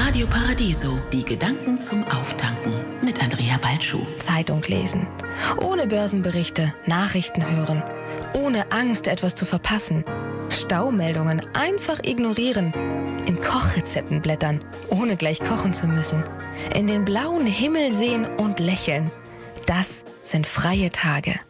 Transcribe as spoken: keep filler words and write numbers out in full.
Radio Paradiso, die Gedanken zum Auftanken mit Andrea Balschuh. Zeitung lesen, ohne Börsenberichte, Nachrichten hören, ohne Angst, etwas zu verpassen. Staumeldungen einfach ignorieren. In Kochrezepten blättern, ohne gleich kochen zu müssen. In den blauen Himmel sehen und lächeln. Das sind freie Tage.